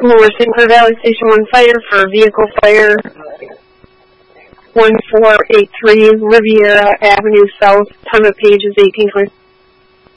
Lower St. Clair Valley Station 1 fire for vehicle fire 1483 Riviera Avenue South. Time of page is 1820.